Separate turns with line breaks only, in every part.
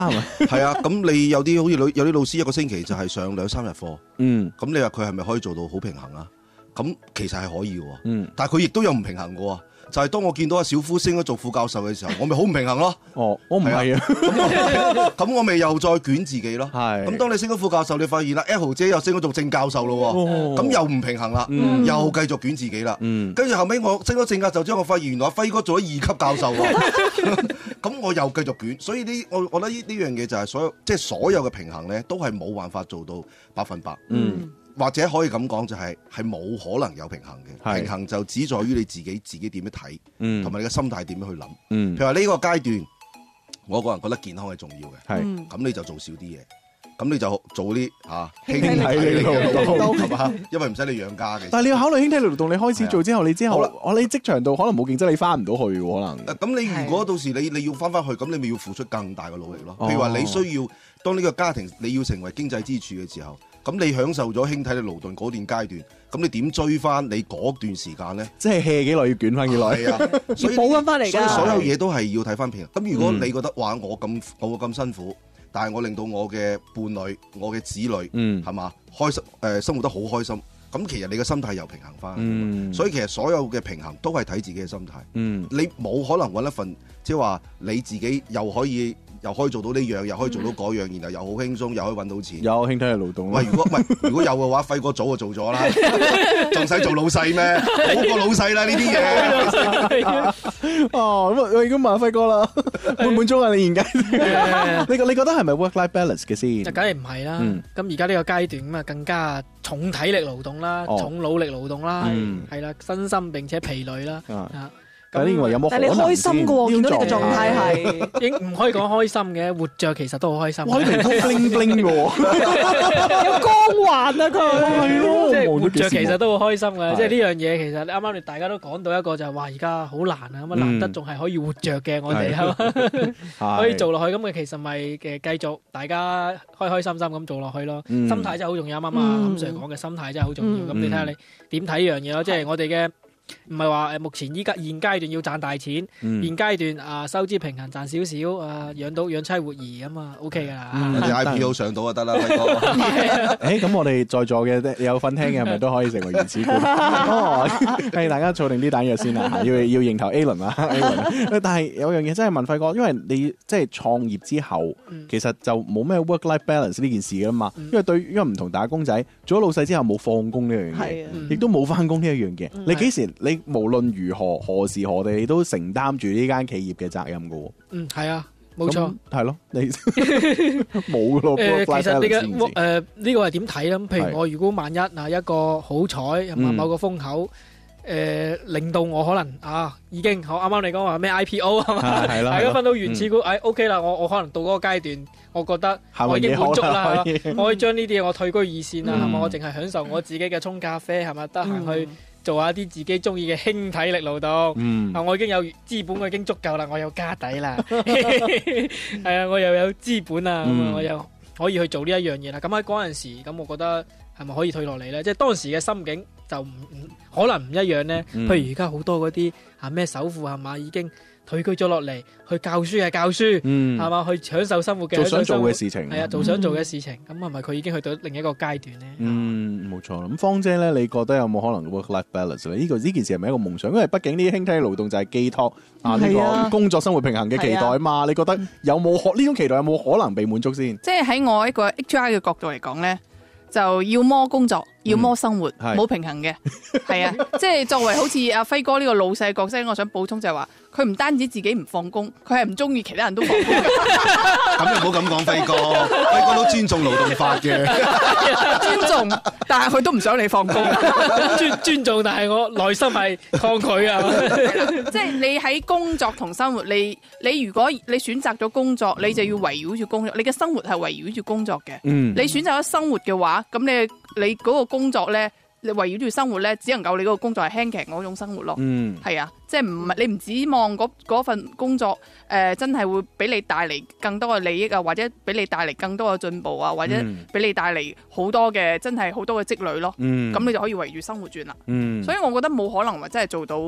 係啊，咁你有啲好似有啲老師一個星期就係上2-3日課，咁你話佢係咪可以做到好平衡啊？咁其實係可以嘅，但係佢亦都有唔平衡嘅。就係當我見到阿小夫升咗做副教授嘅時候，我咪好唔平衡咯。
我唔係啊，
咁我咪又再捲自己咯。咁當你升咗副教授，你發現啦 ，L 姐又升咗做正教授咯，咁又唔平衡啦，又繼續捲自己啦。跟住後尾我升咗正教授之後，我發現原來阿輝哥做咗2級教授喎，咁我又繼續捲。所以我覺得呢樣嘢就係所有嘅平衡咧，都係冇辦法做到100%。或者可以咁講，就係冇可能有平衡嘅。平衡就只在於你自己點樣睇，同埋你嘅心態點樣去諗。譬如話呢個階段，我個人覺得健康係重要嘅。咁你就做少啲嘢，咁你就做啲輕體力勞動，係嘛？因為唔使你養家嘅。
但係你要考慮輕體力勞動，你開始做之後，你之後你職場度可能冇競爭，你翻唔到去可能。
咁你如果到時你要翻去，咁你咪要付出更大嘅努力咯。譬如話你需要當呢個家庭你要成為經濟支柱嘅時候。咁你享受咗輕體力勞動嗰段階段，咁你點追翻你嗰段時間咧？
即係 hea 幾耐要捲翻幾耐？
係啊，
所以補翻翻嚟㗎。
所以所有嘢都係要睇翻平衡。咁如果你覺得話我咁辛苦，但係我令到我嘅伴侶、我嘅子女，係嘛開心生活得好開心，咁其實你嘅心態又平衡翻。所以其實所有嘅平衡都係睇自己嘅心態。你冇可能揾一份即係話你自己又可以做到呢樣，又可以做到嗰樣，然後又好輕鬆，又可以揾到錢。有
輕體力勞動。
喂，如果有嘅話，輝哥早就做咗啦，仲使做老細咩？好過老細啦呢啲嘢。
咁我已經問輝哥啦，滿唔滿足啊？你現階段你覺得係咪 work-life balance 嘅先？
就梗係唔係啦。咁而家呢個階段咁啊，更加重體力勞動啦，重腦力勞動啦，係啦，身心並且疲累啦。
但你認為有冇可能？
但你開心嘅喎，見到你嘅狀態
係，
應唔可以講開心嘅，活着其實都好開心。
哇！你皮膚 bling bling 嘅喎，
有光環啊佢。
係咯，
即係活着其實都好開心嘅，即係呢樣嘢其實啱啱你大家都講到一個就係話而家好難啊，咁啊難得仲係可以活着嘅我哋係嘛，可以做落去咁嘅其實咪繼續大家開開心心咁做落去咯。心態真係好重要，啱啱啊林 Sir 講嘅心態真係好重要。咁你睇下你點睇呢樣嘢咯，即係我哋嘅。唔係話目前現階段要賺大錢，現階段收支平衡賺少少養妻活兒咁啊 OK 噶啦。
有隻 IPO 上到就得啦，輝哥。
咁我哋在座嘅有份聽嘅係咪都可以成為原始股？大家儲定啲彈藥先啦，要認頭 A 輪啊 A 輪。但係有樣嘢真係問輝哥，因為你即係創業之後，其實就冇咩 work-life balance 呢件事噶嘛。因為唔同打工仔做咗老細之後冇放工呢樣嘢，亦都冇翻工呢一樣嘢。你幾時？你無論如何何時何地，你都承擔住呢間企業嘅責任噶喎。
係啊，冇錯。
係咯，你冇噶咯。
其實你嘅呢個係點睇咧？譬如我如果萬一一個好彩，某個風口，令到我可能已經啱啱你講話咩 IPO 係嘛，大家分到原始股，OK 啦，我可能到嗰個階段，我覺得我已經滿足啦，我可以將呢啲嘢我退居二線啦，係嘛，我淨係享受我自己嘅沖咖啡，係咪得閒去做下啲自己中意嘅輕體力勞動，我已經有資本，我已經足夠啦，我有家底啦，係啊，我又有資本啊，我又可以去做呢一樣嘢啦。咁喺嗰陣時，咁我覺得係咪可以退落嚟咧？即係當時嘅心境就可能唔一樣咧。譬如而家好多嗰啲咩首富係嘛，已經退居咗落嚟，去教書係教書，係嘛，去享受生活嘅
做想做嘅事情，
係啊，做想做嘅事情。咁係咪佢已經去到另一個階段咧？
冇錯。咁芳姐咧，你覺得有冇可能 work-life balance 咧？呢件事係咪一個夢想？因為畢竟呢啲輕體力勞動就係寄託呢個工作生活平衡嘅期待嘛。你覺得有冇呢種期待有冇可能被滿足先？
即係喺我一個 HR 嘅角度嚟講咧，就要麼工作，要麼生活，冇平衡嘅。係啊，即係作為好似阿輝哥呢個老細角色，我想補充就係話，佢唔單止自己唔放工，佢係唔中意其他人都放工。
咁你唔好咁講，輝哥，輝哥都尊重勞動法嘅。
尊重，但係佢都唔想你放工。
尊重，但係我內心係抗拒啊。
即係你喺工作同生活，你如果你選擇咗工作，你就要圍繞住工作，你嘅生活係圍繞住工作嘅。你選擇咗生活嘅話，咁你嗰個工作咧，你圍繞住生活咧，只能夠你嗰個工作係輕騎嗰種生活咯。係啊，即係唔係你唔指望嗰份工作真係會俾你帶嚟更多嘅利益啊，或者俾你帶嚟更多嘅進步啊，或者俾你帶嚟好多嘅真係好多嘅積累咯。咁你就可以圍住生活轉啦。所以我覺得冇可能話真係做到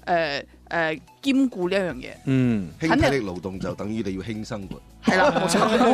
兼顧呢一樣嘢。
輕體力勞動就等於你要輕生活。
係啦，冇錯。